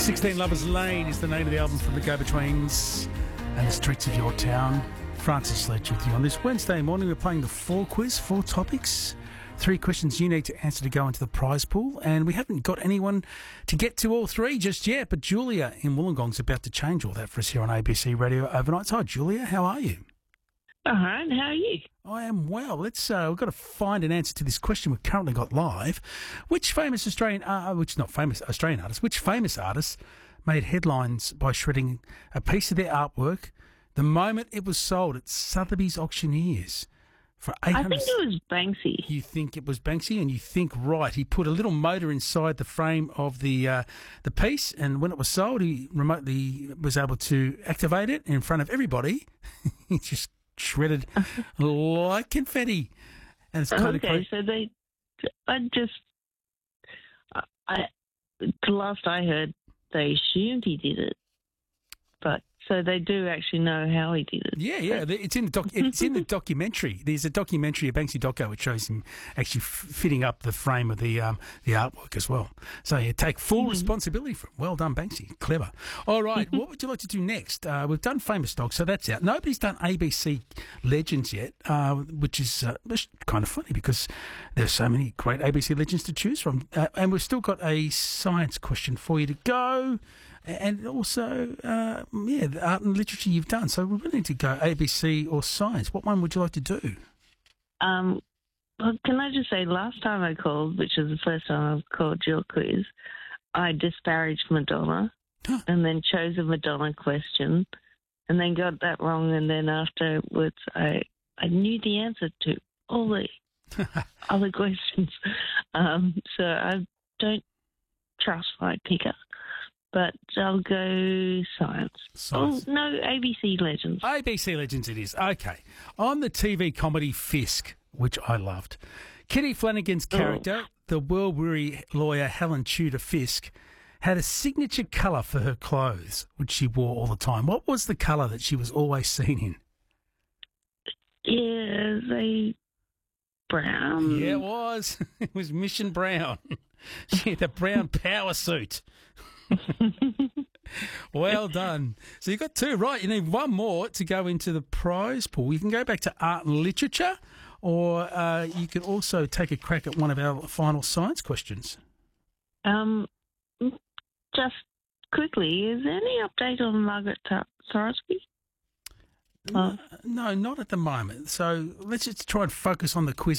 16 Lovers Lane is the name of the album from the Go-Betweens and the streets of your town. Francis Sledge with you on this Wednesday morning. We're playing the 4 quiz, 4 topics, 3 questions you need to answer to go into the prize pool, and we haven't got anyone to get to all 3 just yet, but Julia in Wollongong's about to change all that for us here on ABC Radio Overnight. Hi Julia, how are you? All right, how are you? I am well. We've got to find an answer to this question we've currently got live. Which famous Australian artist made headlines by shredding a piece of their artwork the moment it was sold at Sotheby's Auctioneers for 800? I think it was Banksy. You think it was Banksy, and you think right. He put a little motor inside the frame of the piece, and when it was sold, he remotely was able to activate it in front of everybody. He just shredded like confetti, and it's kind of crazy. So the last I heard, they assumed he did it, but so they do actually know how he did it. Yeah, it's in the documentary. There's a documentary, a Banksy doco, which shows him actually fitting up the frame of the artwork as well. So you take full responsibility for it. Well done, Banksy. Clever. All right, what would you like to do next? We've done Famous Dogs, so that's out. Nobody's done ABC Legends yet, which is kind of funny because there's so many great ABC Legends to choose from. And we've still got a science question for you to go. And also, the art and literature you've done. So we're really need to go ABC or science. What one would you like to do? Well, can I just say, last time I called, which is the first time I've called your quiz, I disparaged Madonna and then chose a Madonna question and then got that wrong. And then afterwards, I knew the answer to all the other questions. So I don't trust my picker. But I'll go science. Oh, no, ABC Legends. ABC Legends it is. Okay. On the TV comedy Fisk, which I loved, Kitty Flanagan's character, the world-weary lawyer Helen Tudor Fisk, had a signature colour for her clothes, which she wore all the time. What was the colour that she was always seen in? Yeah, brown. Yeah, it was. It was Mission Brown. She had a brown power suit. Well done. So you got 2 right. You need 1 more to go into the prize pool. You can go back to art and literature, or you can also take a crack at one of our final science questions. Just quickly, is there any update on Margaret Sorosky? No, not at the moment. So let's just try and focus on the quiz